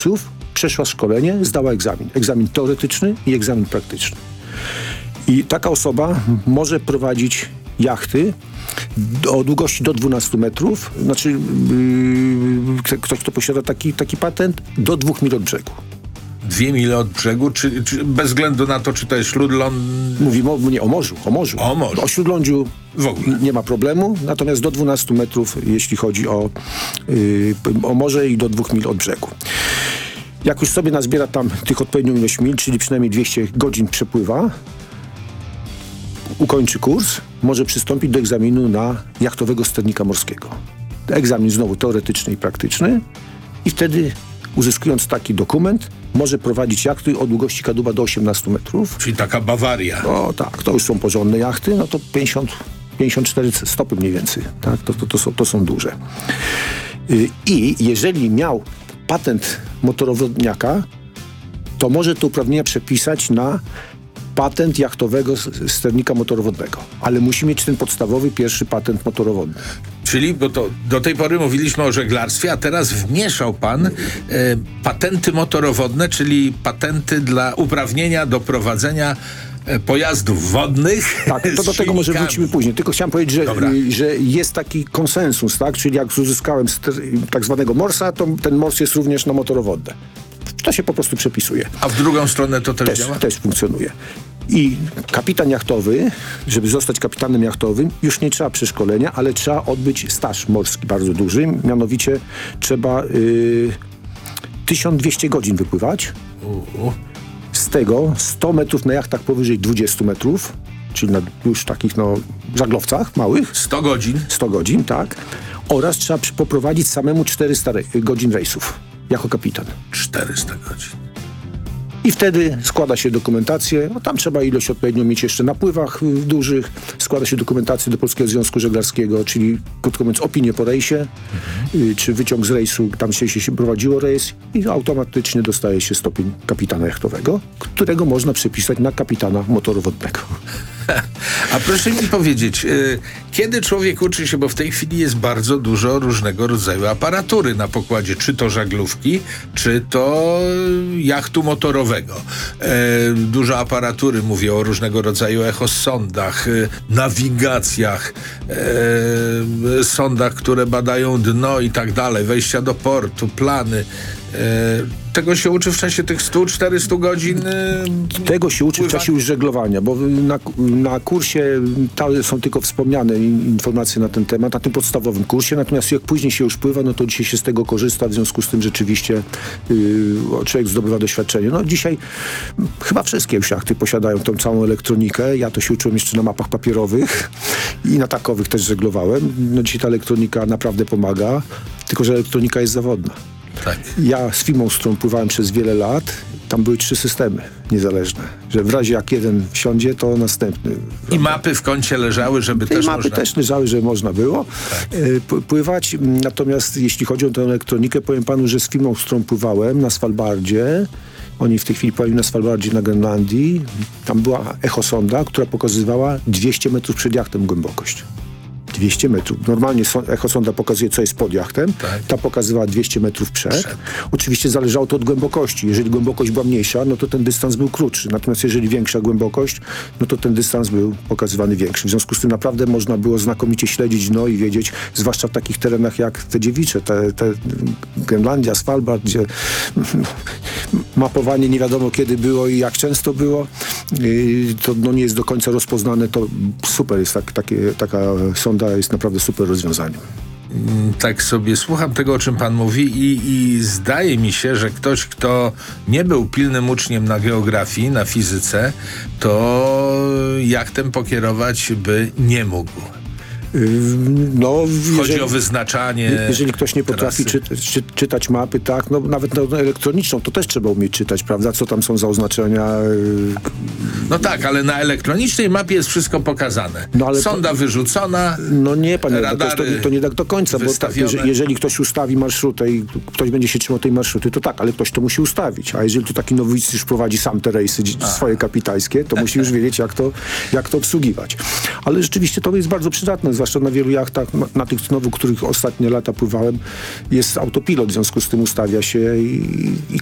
przeszła szkolenie, zdała egzamin. Egzamin teoretyczny i egzamin praktyczny. I taka osoba może prowadzić jachty o długości do 12 metrów, znaczy ktoś, kto posiada taki patent, do 2 mil od brzegu. 2 mile od brzegu, czy bez względu na to, czy to jest śródląd... Mówimy o morzu. O morzu. O śródlądziu w ogóle nie ma problemu, natomiast do 12 metrów, jeśli chodzi o morze i do 2 mil od brzegu. Jak już sobie nazbiera tam tych odpowiednią ilość mil, czyli przynajmniej 200 godzin przepływa, ukończy kurs, może przystąpić do egzaminu na jachtowego sternika morskiego. Egzamin znowu teoretyczny i praktyczny i wtedy, uzyskując taki dokument, może prowadzić jachty o długości kadłuba do 18 metrów. Czyli taka Bawaria. O tak, to już są porządne jachty, no to 54 stopy mniej więcej. Tak? To są duże. I jeżeli miał patent motorowodniaka, to może to uprawnienia przepisać na patent jachtowego sternika motorowodnego. Ale musi mieć ten podstawowy pierwszy patent motorowodny. Czyli, bo to do tej pory mówiliśmy o żeglarstwie, a teraz wmieszał pan patenty motorowodne, czyli patenty dla uprawnienia do prowadzenia pojazdów wodnych. Tak, to do tego może wrócimy później. Tylko chciałem powiedzieć, że jest taki konsensus, tak? Czyli jak uzyskałem tak zwanego morsa, to ten mors jest również na motorowodne. To się po prostu przepisuje. A w drugą stronę to też działa? Też funkcjonuje. I kapitan jachtowy, żeby zostać kapitanem jachtowym, już nie trzeba przeszkolenia, ale trzeba odbyć staż morski bardzo duży. Mianowicie trzeba 1200 godzin wypływać. Z tego 100 metrów na jachtach powyżej 20 metrów, czyli na już takich żaglowcach małych. 100 godzin? 100 godzin, tak. Oraz trzeba poprowadzić samemu 400 godzin rejsów jako kapitan. 400 godzin. I wtedy składa się dokumentację, tam trzeba ilość odpowiednią mieć jeszcze na pływach dużych, składa się dokumentację do Polskiego Związku Żeglarskiego, czyli krótko mówiąc opinię po rejsie, czy wyciąg z rejsu, tam się prowadziło rejs i automatycznie dostaje się stopień kapitana jachtowego, którego można przepisać na kapitana motorowodnego. A proszę mi powiedzieć, kiedy człowiek uczy się, bo w tej chwili jest bardzo dużo różnego rodzaju aparatury na pokładzie, czy to żaglówki, czy to jachtu motorowego. Dużo aparatury, mówię o różnego rodzaju echosondach, nawigacjach, sondach, które badają dno i tak dalej, wejścia do portu, plany. Tego się uczy w czasie tych 100-400 godzin? Tego się uczy w czasie już żeglowania, bo na kursie są tylko wspomniane informacje na ten temat, na tym podstawowym kursie, natomiast jak później się już pływa, no to dzisiaj się z tego korzysta, w związku z tym rzeczywiście człowiek zdobywa doświadczenie. No dzisiaj chyba wszystkie już jachty posiadają tą całą elektronikę. Ja to się uczyłem jeszcze na mapach papierowych i na takowych też żeglowałem. No dzisiaj ta elektronika naprawdę pomaga, tylko że elektronika jest zawodna. Tak. Ja z firmą, z którą pływałem przez wiele lat, tam były 3 systemy niezależne. Że w razie jak jeden wsiądzie, to następny. I mapy w kącie leżały, żeby też mapy można... też leżały, żeby można było pływać. Natomiast jeśli chodzi o tę elektronikę, powiem panu, że z firmą, z którą pływałem na Svalbardzie, oni w tej chwili pływają na Svalbardzie na Grenlandii, tam była echosonda, która pokazywała 200 metrów przed jachtem głębokość. 200 metrów. Normalnie echosonda pokazuje, co jest pod jachtem. Tak. Ta pokazywała 200 metrów przed. Oczywiście zależało to od głębokości. Jeżeli głębokość była mniejsza, no to ten dystans był krótszy. Natomiast jeżeli większa głębokość, no to ten dystans był pokazywany większy. W związku z tym naprawdę można było znakomicie śledzić dno i wiedzieć, zwłaszcza w takich terenach jak te dziewicze, te Grenlandia, Svalbard, gdzie mapowanie nie wiadomo kiedy było i jak często było. To nie jest do końca rozpoznane. To super jest taka sonda jest naprawdę super rozwiązaniem. Tak sobie słucham tego, o czym pan mówi i zdaje mi się, że ktoś, kto nie był pilnym uczniem na geografii, na fizyce, to jachtem pokierować by nie mógł. Chodzi o wyznaczanie. Jeżeli ktoś nie potrafi czytać mapy, tak, no nawet elektroniczną, to też trzeba umieć czytać, prawda? Co tam są za oznaczenia, No tak, ale na elektronicznej mapie jest wszystko pokazane. No ale Sonda wyrzucona, No nie, panie redaktorze, radary to nie tak do końca, bo tak, wystawione. jeżeli ktoś ustawi marszrutę i ktoś będzie się trzymał tej marszruty, to tak, ale ktoś to musi ustawić. A jeżeli to taki nowicy już prowadzi sam te rejsy swoje kapitańskie, to musi już wiedzieć, jak to obsługiwać. Ale rzeczywiście to jest bardzo przydatne, zwłaszcza na wielu jachtach, na tych znowu, których ostatnie lata pływałem, jest autopilot, w związku z tym ustawia się i